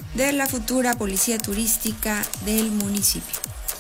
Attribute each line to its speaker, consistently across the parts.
Speaker 1: de la futura policía turística del municipio.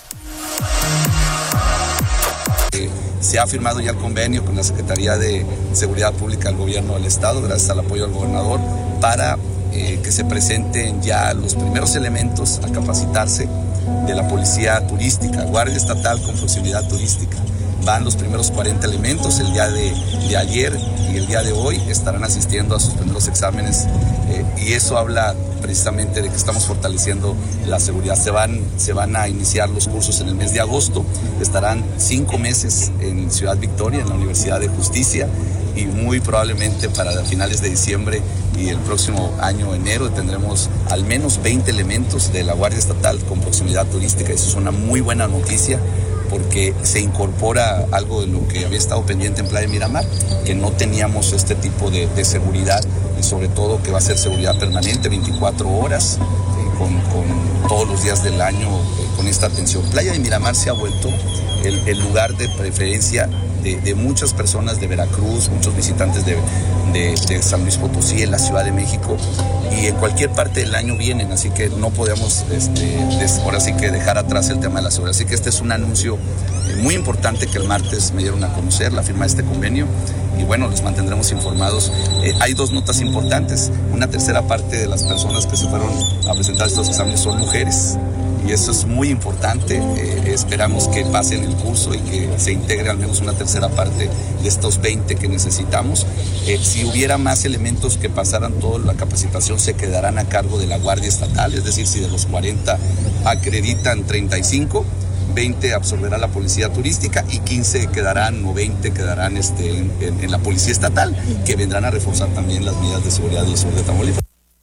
Speaker 2: Se ha firmado ya el convenio con la Secretaría de Seguridad Pública del Gobierno del Estado, gracias al apoyo del gobernador, para que se presenten ya los primeros elementos a capacitarse de la policía turística, Guardia Estatal con proximidad turística. Van los primeros 40 elementos, el día de ayer y el día de hoy estarán asistiendo a sus primeros exámenes y eso habla precisamente de que estamos fortaleciendo la seguridad. Se van a iniciar los cursos en el mes de agosto, estarán 5 meses en Ciudad Victoria, en la Universidad de Justicia, y muy probablemente para finales de diciembre y el próximo año, enero, tendremos al menos 20 elementos de la Guardia Estatal con proximidad turística. Eso es una muy buena noticia, porque se incorpora algo de lo que había estado pendiente en Playa Miramar, que no teníamos este tipo de seguridad, y sobre todo que va a ser seguridad permanente, 24 horas, con todos los días del año, con esta atención. Playa de Miramar se ha vuelto el lugar de preferencia de muchas personas de Veracruz, muchos visitantes de San Luis Potosí, en la Ciudad de México, y en cualquier parte del año vienen, así que no podemos ahora sí que dejar atrás el tema de la seguridad. Así que este es un anuncio muy importante que el martes me dieron a conocer, la firma de este convenio, y bueno, los mantendremos informados. Hay 2 notas importantes. Una tercera parte de las personas que se fueron a presentar estos exámenes son mujeres, y eso es muy importante. Esperamos que pasen el curso y que se integre al menos una tercera parte de estos 20 que necesitamos. Si hubiera más elementos que pasaran toda la capacitación, se quedarán a cargo de la Guardia Estatal, es decir, si de los 40 acreditan 35, 20 absorberá la policía turística y 15 quedarán, o 20 quedarán en la policía estatal, que vendrán a reforzar también las medidas de seguridad del sur de Tamaulipas.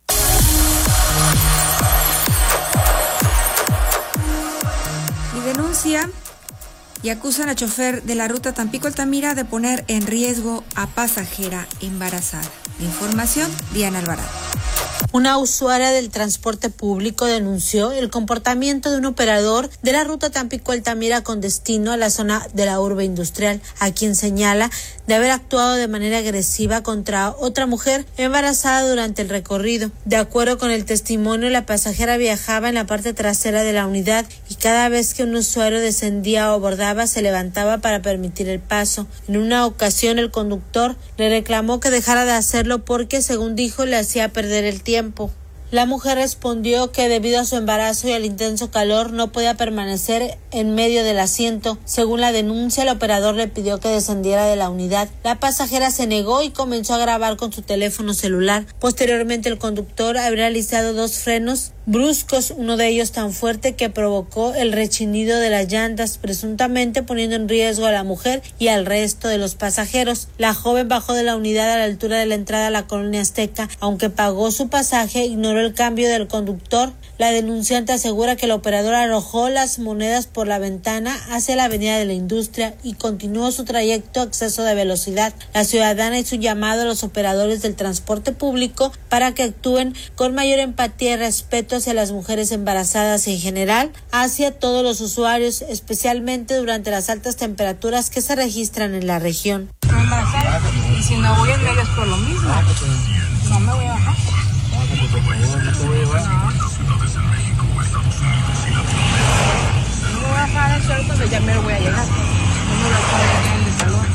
Speaker 1: Denuncia y acusan a chofer de la ruta Tampico-Altamira de poner en riesgo a pasajera embarazada. La información, Diana Alvarado.
Speaker 3: Una usuaria del transporte público denunció el comportamiento de un operador de la ruta Tampico-Altamira con destino a la zona de la urbe industrial, a quien señala de haber actuado de manera agresiva contra otra mujer embarazada durante el recorrido. De acuerdo con el testimonio, la pasajera viajaba en la parte trasera de la unidad y cada vez que un usuario descendía o abordaba se levantaba para permitir el paso. En una ocasión el conductor le reclamó que dejara de hacerlo porque, según dijo, le hacía perder el tiempo. La mujer respondió que debido a su embarazo y al intenso calor no podía permanecer en medio del asiento. Según la denuncia, el operador le pidió que descendiera de la unidad. La pasajera se negó y comenzó a grabar con su teléfono celular. Posteriormente, el conductor habría realizado 2 frenos bruscos, uno de ellos tan fuerte que provocó el rechinido de las llantas, presuntamente poniendo en riesgo a la mujer y al resto de los pasajeros. La joven bajó de la unidad a la altura de la entrada a la Colonia Azteca. Aunque pagó su pasaje, ignoró el cambio del conductor. La denunciante asegura que el operador arrojó las monedas por la ventana hacia la avenida de la Industria y continuó su trayecto a exceso de velocidad. La ciudadana hizo un llamado a los operadores del transporte público para que actúen con mayor empatía y respeto hacia las mujeres embarazadas en general, hacia todos los usuarios, especialmente durante las altas temperaturas que se registran en la región.
Speaker 4: Y si no voy en medio es por lo mismo. No me voy a bajar. No me voy a bajar el suelo cuando ya me voy a llegar. No me voy a poner en el salón.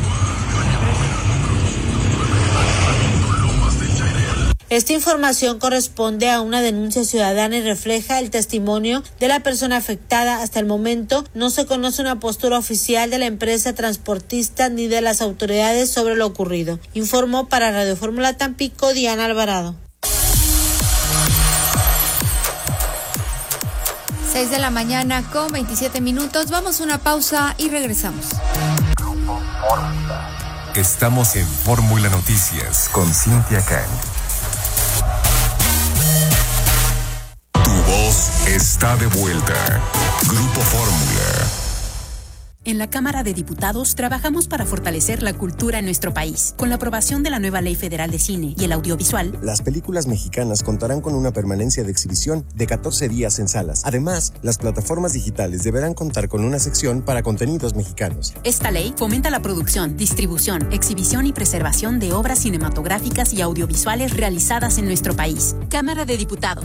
Speaker 3: Esta información corresponde a una denuncia ciudadana y refleja el testimonio de la persona afectada. Hasta el momento no se conoce una postura oficial de la empresa transportista ni de las autoridades sobre lo ocurrido. Informó para Radio Fórmula Tampico, Diana Alvarado.
Speaker 1: 6 de la mañana con 27 minutos. Vamos a una pausa y regresamos.
Speaker 5: Estamos en Fórmula Noticias con Cintia Can. Tu voz está de vuelta. Grupo Fórmula.
Speaker 6: En la Cámara de Diputados trabajamos para fortalecer la cultura en nuestro país. Con la aprobación de la nueva Ley Federal de Cine y el Audiovisual,
Speaker 7: las películas mexicanas contarán con una permanencia de exhibición de 14 días en salas. Además, las plataformas digitales deberán contar con una sección para contenidos mexicanos.
Speaker 6: Esta ley fomenta la producción, distribución, exhibición y preservación de obras cinematográficas y audiovisuales realizadas en nuestro país. Cámara de Diputados.